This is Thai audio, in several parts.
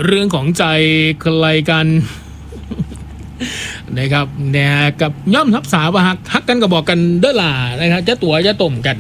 เรื่องของใจใครกันนะครับเนี่ยกับย่อมทับสาวฮักกันก็บอกกันเด้อล่ะนะครับจะตัวจะต้มกัน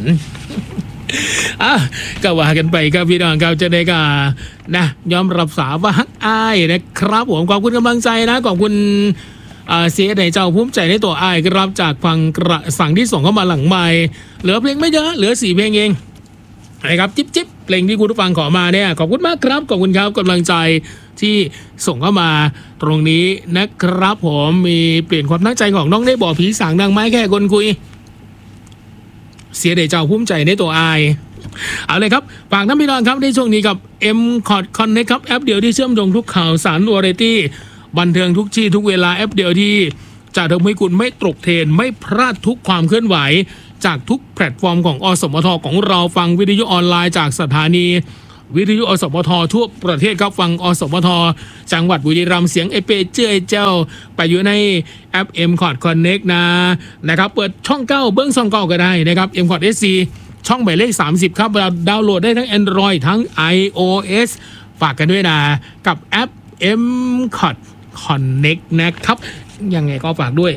ก็ว่ากันไปครับพี่น้องครับจะได้ก็นะยอมรับสาวว่าฮักอ้ายนะครับผมขอบคุณกำลังใจนะขอบคุณเสียในเจ้าภูมิใจในตัวอ้ายครับจากฟังกระสั่งที่ส่งเข้ามาหลังไมค์เหลือเพลงไม่เยอะเหลือ4เพลงเองนะครับจิ๊บเพลงที่คุณผู้ฟังขอมาเนี่ยขอบคุณมากครับขอบคุณครับกำลังใจที่ส่งเข้ามาตรงนี้นะครับผมมีเปลี่ยนความตั้งใจของน้องได้บอกผีสางดังไม้แค่คนคุยเสียเดชเจ้าภูมิใจในตัวอายเอาเลยครับฝากท่านพี่น้องครับในช่วงนี้กับ M-KOT Connect ครับแอปเดียวที่เชื่อมโยงทุกข่าวสารวาไรตี้บันเทิงทุกที่ทุกเวลาแอปเดียวที่จะทำให้คุณไม่ตกเทรนไม่พลาดทุกความเคลื่อนไหวจากทุกแพลตฟอร์มของอสมทของเราฟังวิทยุออนไลน์จากสถานีวิทยุอสมททั่วประเทศครับฟังอสมทจังหวัดบุรีรัมย์เสียงเอเปเจ้เจ้าไปอยู่ในแอป M-KOT Connect นะครับเปิดช่อง9เบื้องช่อง9ก็ได้นะครับ M-KOT SC ช่องหมายเลข30ครับดาวน์โหลดได้ทั้ง Android ทั้ง iOS ฝากกันด้วยนะกับแอป M-KOT Connect นะครับยังไงก็ฝากด้วย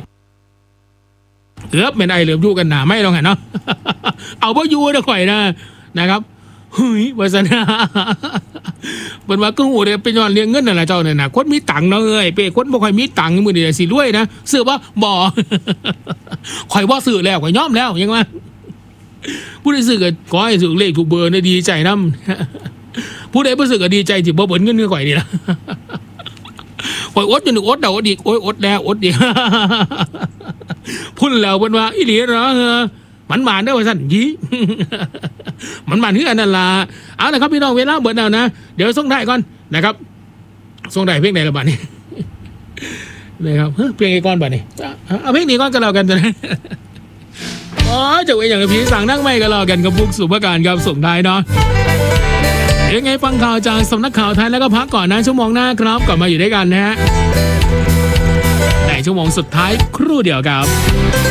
เป็นไอเหลือบยูกันหนาไม่ลองเห็นเนาะเอาบ่ยูนะข่อยนะครับเฮ้ยวาสนาเป็นว่าก็หูเลยเป็นย้อนเลี้ยงเงินน่ะเจ้าเนี่ยนะคนมีตังค์เนาะเป้คนบ่ค่อยมีตังค์มือนี่สิรวยนะซื้อบ่บ่ข่อยบ่ซื้อแล้วข่อยยอมแล้วยังว่าผู้ใดซื้อก็ขอให้ซื้อเลขถูกเบอร์ได้ดีใจนำผู้ใดบ่ซื้อก็ดีใจสิบ่เบิ่นเงินข่อยนี่ล่ะข่อยอดอยู่นึกอดเดาอดอีกโอ้ยอดแล้วอดอีกพุ่นแล้วเพิ่นว่าอีหลีเหรอมันหมานได้ว่าสั่นยีมันหมานคืออันนั้นล่ะเอาละครับพี่น้องเวลาเบิดแล้วนะเดี๋ยวส่งได้ก่อนนะครับส่งได้เพลงไหนละบัดนี้นะครับเพลงไอ้ก้อนบัดนี้เอาเพลงนี้ก่อนก็แล้วกันนะอ๋อจะไว้อย่างพี่สั่งนั่งไม่ก็แล้วกันกับบุกสุภการครับส่งได้เนาะยังไงฟังข่าวจากสำนักข่าวไทยแล้วก็พักก่อนนะชั่วโมงหน้าครับกลับมาอยู่ด้วยกันนะฮะในชั่วโมงสุดท้ายครู่เดียวครับ